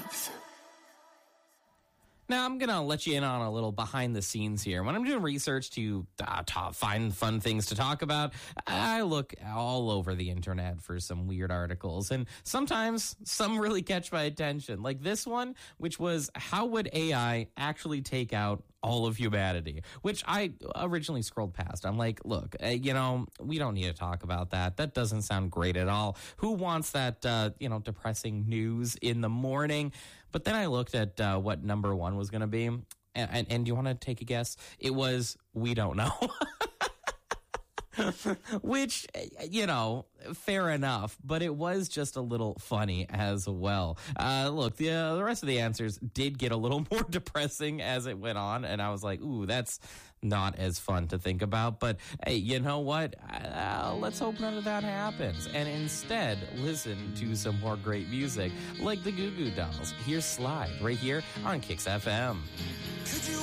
Now, I'm going to let you in on a little behind the scenes here. When I'm doing research to find fun things to talk about, I look all over the internet for some weird articles. And sometimes some really catch my attention. Like this one, which was how would AI actually take out all of humanity, which I originally scrolled past. I'm like, look, we don't need to talk about that. That doesn't sound great at all. Who wants that, depressing news in the morning? But then I looked at what number one was going to be. And do you want to take a guess? It was, we don't know. Which, fair enough, but it was just a little funny as well. Look, the rest of the answers did get a little more depressing as it went on, and I was like, ooh, that's not as fun to think about. But hey, you know what? Let's hope none of that happens, and instead listen to some more great music like the Goo Goo Dolls. Here's Slide right here on Kicks FM.